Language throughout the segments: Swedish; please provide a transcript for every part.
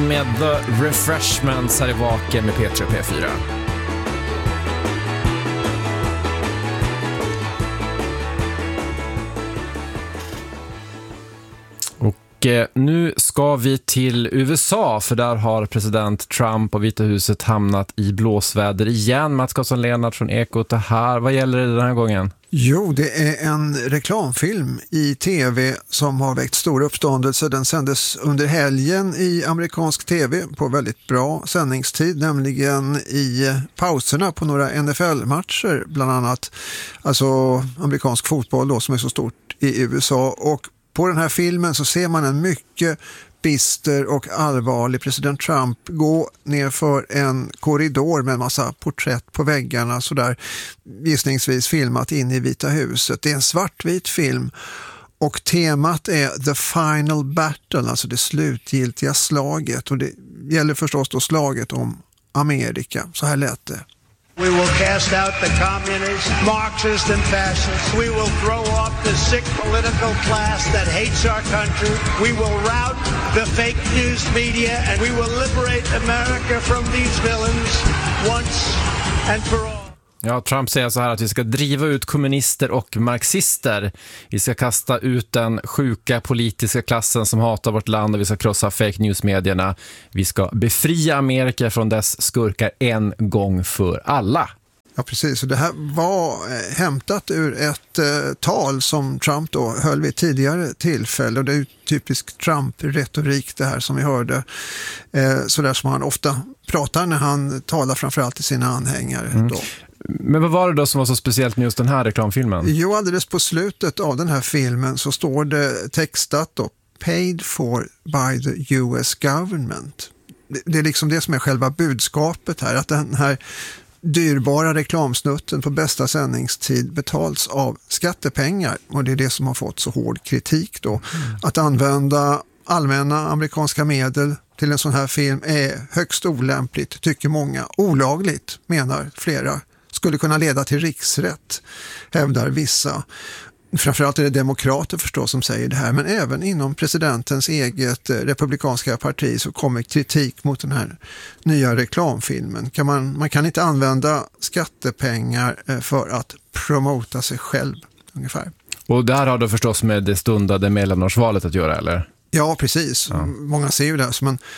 med The Refreshments här i Vaken med P3 och P4. Och nu ska vi till USA, för där har president Trump och Vita huset hamnat i blåsväder igen. Mats Karlsson-Lennart från Ekot är här. Vad gäller det den här gången? Jo, det är en reklamfilm i tv som har väckt stor uppståndelse. Den sändes under helgen i amerikansk tv på väldigt bra sändningstid, nämligen i pauserna på några NFL-matcher bland annat. Alltså amerikansk fotboll då, som är så stort i USA. Och på den här filmen så ser man en mycket bister och allvarlig president Trump gå ner för en korridor med en massa porträtt på väggarna, sådär gissningsvis filmat in i Vita huset. Det är en svartvit film och temat är The Final Battle, alltså det slutgiltiga slaget, och det gäller förstås då slaget om Amerika. Så här lät det. We will cast out the communists, Marxists and fascists. We will throw off the sick political class that hates our country. We will rout the fake news media and we will liberate America from these villains once and for all. Ja, Trump säger så här att vi ska driva ut kommunister och marxister. Vi ska kasta ut den sjuka politiska klassen som hatar vårt land och vi ska krossa fake news-medierna. Vi ska befria Amerika från dess skurkar en gång för alla. Ja, precis. Och det här var hämtat ur ett tal som Trump då höll vid tidigare tillfälle. Och det är ju typisk Trump-retorik det här som vi hörde. Så där som han ofta pratar när han talar framförallt till sina anhängare då. Men vad var det då som var så speciellt med just den här reklamfilmen? Jo, alldeles på slutet av den här filmen så står det textat då, paid for by the US government. Det är liksom det som är själva budskapet här, att den här dyrbara reklamsnutten på bästa sändningstid betals av skattepengar, och det är det som har fått så hård kritik då. Att använda allmänna amerikanska medel till en sån här film är högst olämpligt, tycker många. Olagligt, menar flera. Skulle kunna leda till riksrätt, hävdar vissa. Framförallt är det demokrater förstås som säger det här, men även inom presidentens eget republikanska parti så kommer kritik mot den här nya reklamfilmen. Man kan inte använda skattepengar för att promota sig själv ungefär. Och det här har då förstås med det stundade mellanårsvalet att göra, eller? Ja, precis. Ja. Många ser ju det här som en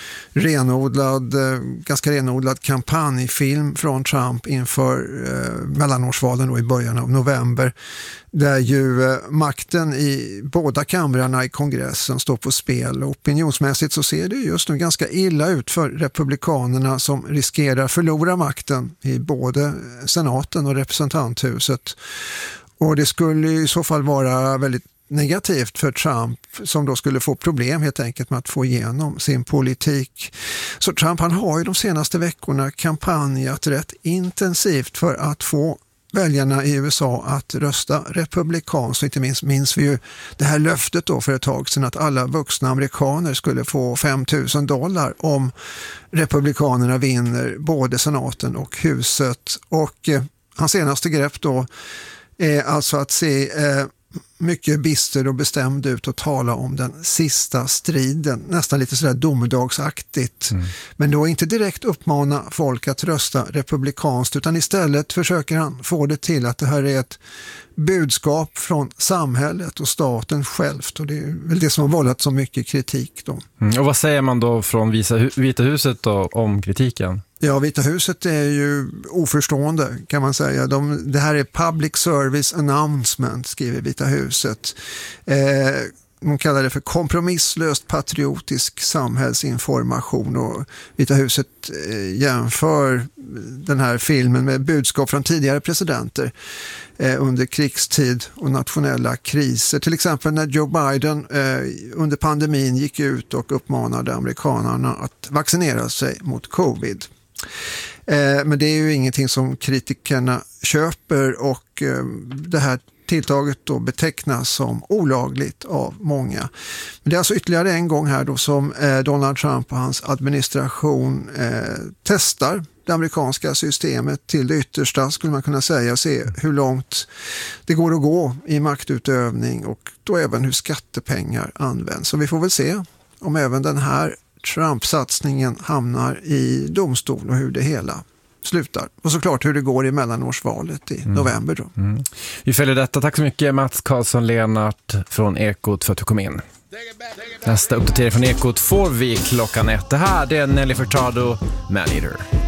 ganska renodlad kampanjfilm från Trump inför mellanårsvalen då i början av november. Där ju makten i båda kamrarna i kongressen står på spel. Och opinionsmässigt så ser det just nu ganska illa ut för republikanerna som riskerar förlora makten i både senaten och representanthuset. Och det skulle i så fall vara väldigt negativt för Trump, som då skulle få problem helt enkelt med att få igenom sin politik. Så Trump, han har ju de senaste veckorna kampanjat rätt intensivt för att få väljarna i USA att rösta republikanskt. Inte minns vi ju det här löftet då för ett tag sedan att alla vuxna amerikaner skulle få $5,000 om republikanerna vinner både senaten och huset. Och hans senaste grepp då är alltså att se mycket bister och bestämd ut och tala om den sista striden. Nästan lite sådär domedagsaktigt. Men då inte direkt uppmana folk att rösta republikanskt, utan istället försöker han få det till att det här är ett budskap från samhället och staten självt. Och det är väl det som har vållat så mycket kritik då. Och vad säger man då från Vita huset då om kritiken? Ja, Vita huset är ju oförstående kan man säga. Det här är public service announcement, skriver Vita huset. De kallar det för kompromisslöst patriotisk samhällsinformation, och Vita huset jämför den här filmen med budskap från tidigare presidenter under krigstid och nationella kriser. Till exempel när Joe Biden under pandemin gick ut och uppmanade amerikanerna att vaccinera sig mot covid. Men det är ju ingenting som kritikerna köper, och det här tilltaget då betecknas som olagligt av många. Men det är alltså ytterligare en gång här då som Donald Trump och hans administration testar det amerikanska systemet till det yttersta, skulle man kunna säga, och se hur långt det går att gå i maktutövning och då även hur skattepengar används. Så vi får väl se om även den här Trump-satsningen hamnar i domstol och hur det hela slutar. Och såklart hur det går i mellanårsvalet i november då. Vi följer detta. Tack så mycket Mats Karlsson-Lenart från Ekot för att du kom in. Nästa uppdatering från Ekot får vi 1:00. Det här är Nelly Furtado, Man Eater.